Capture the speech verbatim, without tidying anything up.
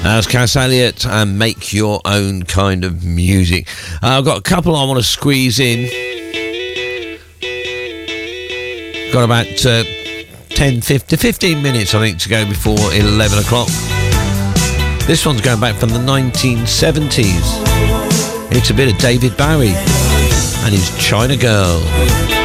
That's Cass Elliot and Make Your Own Kind of Music. Uh, I've got a couple I want to squeeze in. Got about uh, ten, fifteen, fifteen minutes, I think, to go before eleven o'clock. This one's going back from the nineteen seventies. It's a bit of David Bowie and his China Girl.